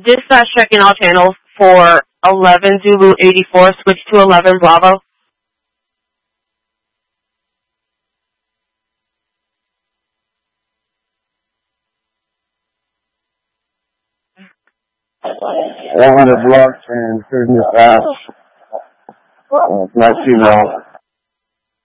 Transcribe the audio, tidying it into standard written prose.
Dispatch checking all channels for 11 Zulu 84, switch to 11 Bravo. One of the blocks and certain fast. Nice female.